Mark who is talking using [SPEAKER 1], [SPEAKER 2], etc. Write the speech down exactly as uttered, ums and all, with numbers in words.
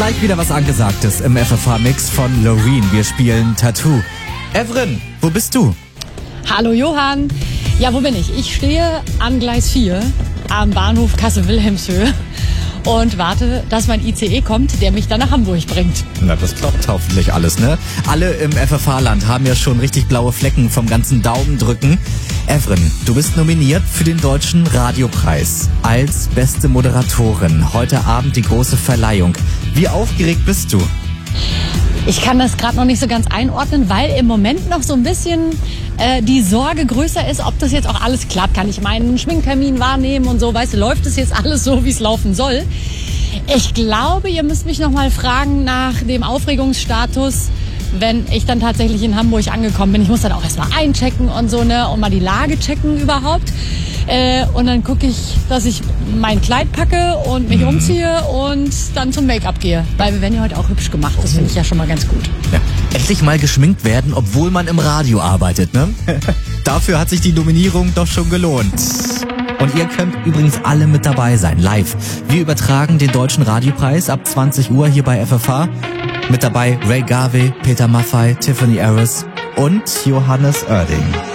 [SPEAKER 1] Gleich wieder was Angesagtes im F F H-Mix von Loreen. Wir spielen Tattoo. Evren, wo bist du?
[SPEAKER 2] Hallo Johann. Ja, wo bin ich? Ich stehe an Gleis vier am Bahnhof Kassel-Wilhelmshöhe und warte, dass mein I C E kommt, der mich dann nach Hamburg bringt.
[SPEAKER 1] Na, das klappt hoffentlich alles, ne? Alle im F F H-Land haben ja schon richtig blaue Flecken vom ganzen Daumendrücken. Evren, du bist nominiert für den Deutschen Radiopreis als beste Moderatorin. Heute Abend die große Verleihung. Wie aufgeregt bist du?
[SPEAKER 2] Ich kann das gerade noch nicht so ganz einordnen, weil im Moment noch so ein bisschen äh, die Sorge größer ist, ob das jetzt auch alles klappt. Kann ich meinen Schminktermin wahrnehmen und so, weißt du, läuft es jetzt alles so, wie es laufen soll? Ich glaube, ihr müsst mich noch mal fragen nach dem Aufregungsstatus, wenn ich dann tatsächlich in Hamburg angekommen bin. Ich muss dann auch erstmal einchecken und so, ne, und mal die Lage checken überhaupt. Äh, und dann gucke ich, dass ich mein Kleid packe und mich mhm. umziehe und dann zum Make-up gehe. Weil wir werden ja heute auch hübsch gemacht. Das finde ich ja schon mal ganz gut.
[SPEAKER 1] Ja. Endlich mal geschminkt werden, obwohl man im Radio arbeitet, ne? Dafür hat sich die Nominierung doch schon gelohnt. Und ihr könnt übrigens alle mit dabei sein, live. Wir übertragen den Deutschen Radiopreis ab zwanzig Uhr hier bei F F H. Mit dabei Ray Garvey, Peter Maffay, Tiffany Harris und Johannes Oerding.